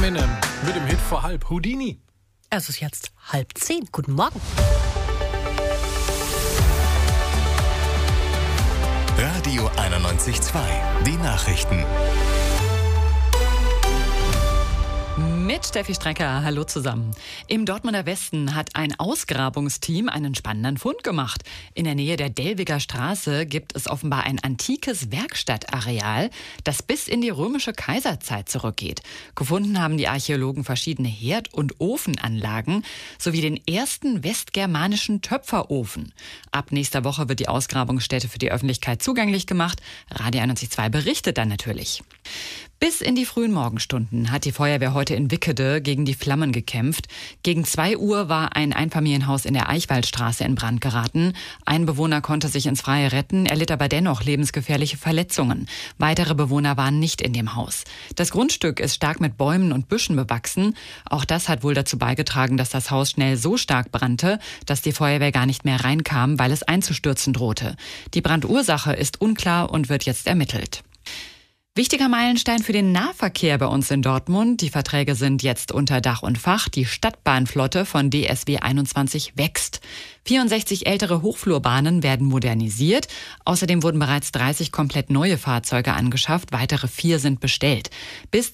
Eminem mit dem Hit vor halb. Houdini. Es ist jetzt 9:30. Guten Morgen. Radio 91.2. Die Nachrichten. Mit Steffi Strecker, hallo zusammen. Im Dortmunder Westen hat ein Ausgrabungsteam einen spannenden Fund gemacht. In der Nähe der Delwiger Straße gibt es offenbar ein antikes Werkstattareal, das bis in die römische Kaiserzeit zurückgeht. Gefunden haben die Archäologen verschiedene Herd- und Ofenanlagen sowie den ersten westgermanischen Töpferofen. Ab nächster Woche wird die Ausgrabungsstätte für die Öffentlichkeit zugänglich gemacht. Radio 91.2 berichtet dann natürlich. Bis in die frühen Morgenstunden hat die Feuerwehr heute in Wickede gegen die Flammen gekämpft. Gegen 2 Uhr war ein Einfamilienhaus in der Eichwaldstraße in Brand geraten. Ein Bewohner konnte sich ins Freie retten, erlitt aber dennoch lebensgefährliche Verletzungen. Weitere Bewohner waren nicht in dem Haus. Das Grundstück ist stark mit Bäumen und Büschen bewachsen. Auch das hat wohl dazu beigetragen, dass das Haus schnell so stark brannte, dass die Feuerwehr gar nicht mehr reinkam, weil es einzustürzen drohte. Die Brandursache ist unklar und wird jetzt ermittelt. Wichtiger Meilenstein für den Nahverkehr bei uns in Dortmund. Die Verträge sind jetzt unter Dach und Fach. Die Stadtbahnflotte von DSW 21 wächst. 64 ältere Hochflurbahnen werden modernisiert. Außerdem wurden bereits 30 komplett neue Fahrzeuge angeschafft. Weitere 4 sind bestellt. Bis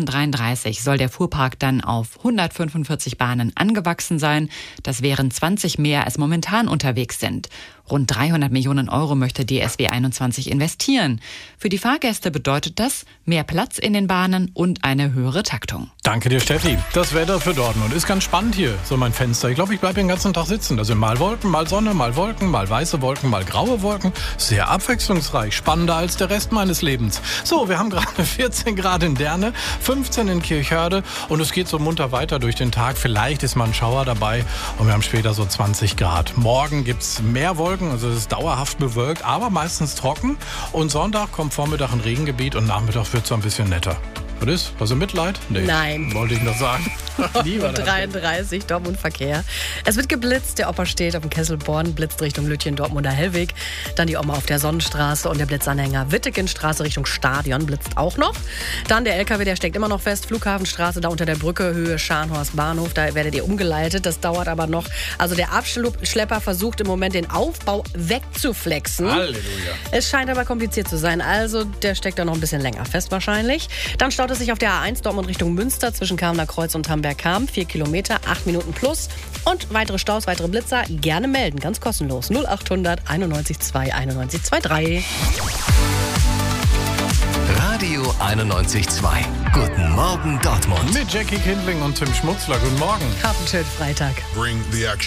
2033 soll der Fuhrpark dann auf 145 Bahnen angewachsen sein. Das wären 20 mehr, als momentan unterwegs sind. Rund 300 Millionen Euro möchte DSW 21 investieren. Für die Fahrgäste bedeutet das mehr Platz in den Bahnen und eine höhere Taktung. Danke dir, Steffi. Das Wetter für Dortmund ist ganz spannend hier, so mein Fenster. Ich glaube, ich bleibe den ganzen Tag sitzen. Da sind mal Wolken, mal Sonne, mal Wolken, mal weiße Wolken, mal graue Wolken. Sehr abwechslungsreich, spannender als der Rest meines Lebens. So, wir haben gerade 14 Grad in Derne, 15 in Kirchhörde und es geht so munter weiter durch den Tag. Vielleicht ist mal ein Schauer dabei und wir haben später so 20 Grad. Morgen gibt's mehr Wolken, also es ist dauerhaft bewölkt, aber meistens trocken. Und Sonntag kommt Vormittag ein Regengebiet und Nachmittag wird es so ein bisschen netter. Was ist? Hast du Mitleid? Nee. Nein. Wollte ich noch sagen. 33, Dortmund Verkehr. Es wird geblitzt. Der Opa steht auf dem Kesselborn, blitzt Richtung Lütchen, Dortmunder Hellweg. Dann die Oma auf der Sonnenstraße und der Blitzanhänger Wittegenstraße Richtung Stadion blitzt auch noch. Dann der LKW, der steckt immer noch fest. Flughafenstraße, da unter der Brücke, Höhe Scharnhorst Bahnhof. Da werdet ihr umgeleitet. Das dauert aber noch. Also der Abschlepper versucht im Moment den Aufbau wegzuflexen. Halleluja. Es scheint aber kompliziert zu sein. Also der steckt da noch ein bisschen länger fest wahrscheinlich. Dann staut es sich auf der A1 Dortmund Richtung Münster zwischen Kamener Kreuz und Hamberg-Kam. 4 Kilometer, 8 Minuten plus. Und weitere Staus, weitere Blitzer gerne melden. Ganz kostenlos. 0800 91 2 91 23. Radio 91.2. Guten Morgen Dortmund. Mit Jackie Kindling und Tim Schmutzler. Guten Morgen. Habt einen schönen Freitag. Bring the action.